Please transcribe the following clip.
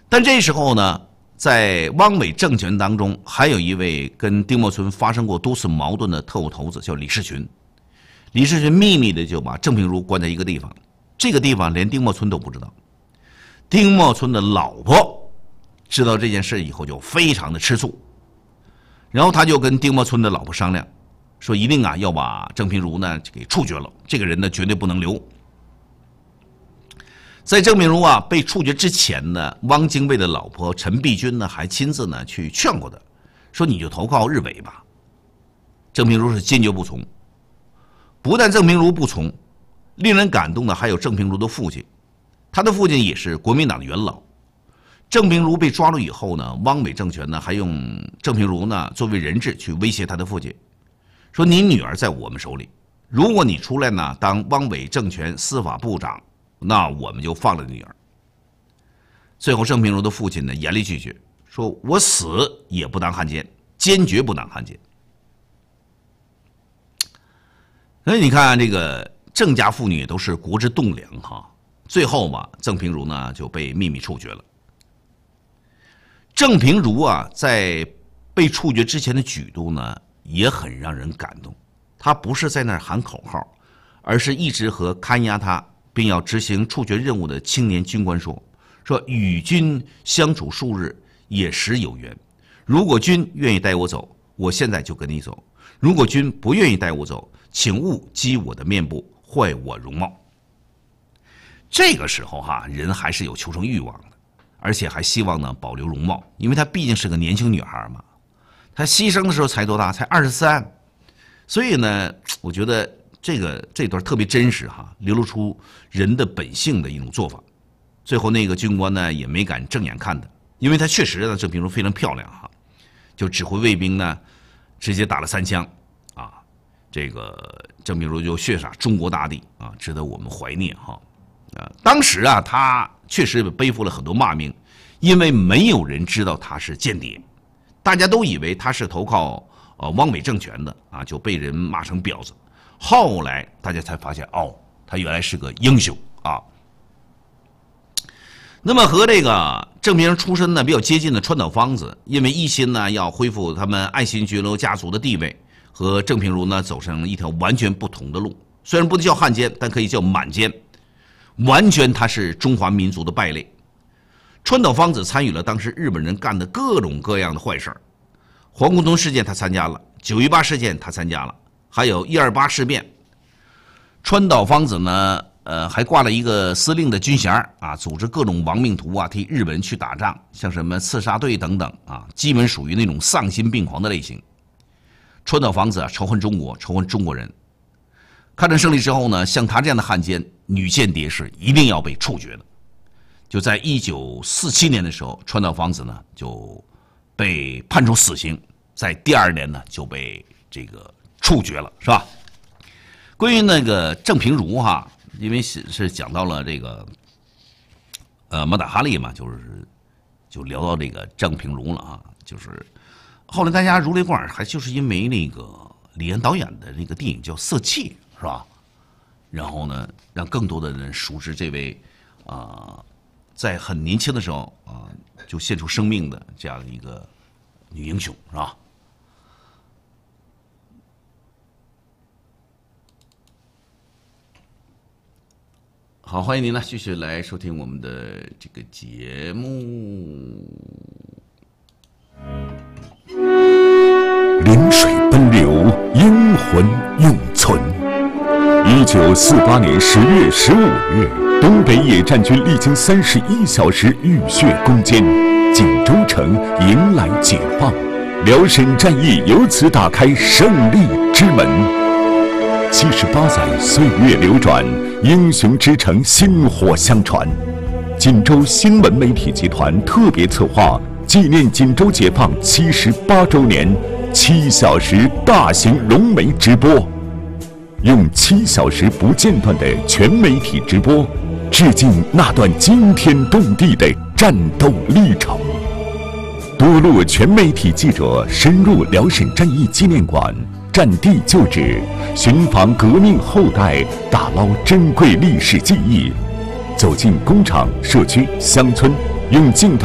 但这时候呢，在汪伪政权当中，还有一位跟丁默村发生过多次矛盾的特务头子，叫李士群。李士群秘密的就把郑平如关在一个地方，这个地方连丁默村都不知道。丁默村的老婆知道这件事以后就非常的吃醋，然后他就跟丁默村的老婆商量，说一定要把郑平如呢给处决了，这个人呢绝对不能留。在郑平如被处决之前呢，汪精卫的老婆陈璧君呢还亲自呢去劝过他，说你就投靠日伪吧。郑平如是坚决不从。不但郑平如不从，令人感动的还有郑平如的父亲，他的父亲也是国民党的元老。郑平如被抓了以后呢，汪伪政权呢还用郑平如呢作为人质去威胁他的父亲，说你女儿在我们手里，如果你出来呢当汪伪政权司法部长，那我们就放了女儿。最后郑平如的父亲呢严厉拒绝，说我死也不当汉奸，坚决不当汉奸。所以你看，这个郑家妇女都是国之栋梁哈。最后嘛，郑平如呢就被秘密处决了。郑平如在被处决之前的举动呢，也很让人感动。他不是在那儿喊口号，而是一直和看押他并要执行处决任务的青年军官说与君相处数日，也实有缘。如果君愿意带我走，我现在就跟你走；如果君不愿意带我走，请勿激我的面部，坏我容貌。这个时候人还是有求生欲望的，而且还希望呢保留容貌，因为她毕竟是个年轻女孩嘛。她牺牲的时候才多大？才23。所以呢，我觉得这段特别真实流露出人的本性的一种做法。最后那个军官呢也没敢正眼看她，因为她确实郑平如非常漂亮就指挥卫兵呢直接打了3枪。这个郑平如就血洒中国大地值得我们怀念当时他确实背负了很多骂名，因为没有人知道他是间谍，大家都以为他是投靠汪伪政权的就被人骂成婊子。后来大家才发现他原来是个英雄那么和这个郑平如出身呢比较接近的川岛芳子，因为一心呢要恢复他们爱新觉罗家族的地位，和郑平如呢走上一条完全不同的路。虽然不能叫汉奸，但可以叫满奸，完全他是中华民族的败类。川岛芳子参与了当时日本人干的各种各样的坏事，黄公屯事件他参加了，918事件他参加了，还有128事变。川岛芳子呢还挂了一个司令的军衔组织各种亡命徒替日本人去打仗，像什么刺杀队等等基本属于那种丧心病狂的类型。川岛芳子仇恨中国，仇恨中国人。抗战胜利之后呢，像他这样的汉奸、女间谍是一定要被处决的。就在1947年的时候，川岛芳子呢就被判处死刑，在第2年呢就被这个处决了，是吧？关于那个郑平如因为是讲到了这个马达哈利嘛，就聊到这个郑平如了就是后来大家如雷贯耳，还就是因为那个李安导演的那个电影叫《色戒》，是吧？然后呢，让更多的人熟知这位在很年轻的时候就献出生命的这样一个女英雄，是吧？好，欢迎您呢继续来收听我们的这个节目。 临水奔流，英魂永存。1948年10月15日，东北野战军历经31小时浴血攻坚，锦州城迎来解放，辽沈战役由此打开胜利之门。78载岁月流转，英雄之城薪火相传。锦州新闻媒体集团特别策划纪念锦州解放78周年7小时大型融媒直播，用7小时不间断的全媒体直播，致敬那段惊天动地的战斗历程。多路全媒体记者深入辽沈战役纪念馆，战地旧址，寻访革命后代，打捞珍贵历史记忆，走进工厂、社区、乡村，用镜头